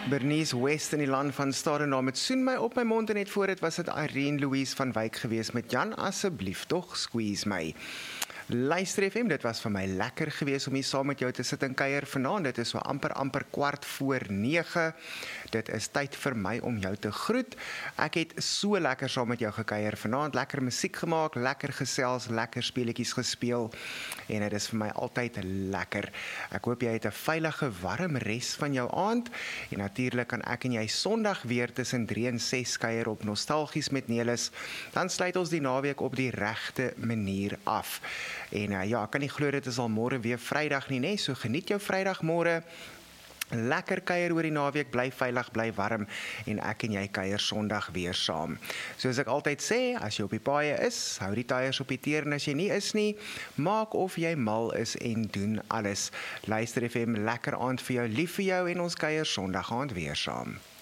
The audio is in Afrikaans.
Bernice West in die land van Stadenaam. Het soen my op my mond en net voor dit was dit Irene Louise van Wyk geweest met Jan, asseblief tog squeeze my. Luister FM, dit was vir my lekker geweest om hier saam met jou te sit en kuier vanaand. Dit is so amper 8:15. Dit is tyd vir my om jou te groet. Ek het so lekker saam met jou gekuier vanaand, lekker musiek gemaak, lekker gesels, lekker speletjies gespeel en dit is vir my altyd lekker. Ek hoop jy het 'n veilige, warm res van jou aand en natuurlik kan ek en jy Sondag weer tussen 3 en 6 kuier op Nostalgies met Nelis. Dan sluit ons die naweek op die regte manier af. En ja, ek kan nie glo dit is al môre weer Vrydag nie, nee, so geniet jou Vrydagmôre. Lekker kuier oor die naweek, bly veilig, bly warm en ek en jy kuier Sondag weer saam. Soos ek altyd sê, as jy op die paaie is, hou die tyres op die teer en as jy nie is nie, maak of jy mal is en doen alles. Luister FM, lekker aand vir jou, lief vir jou en ons kuier Sondag aand weer saam.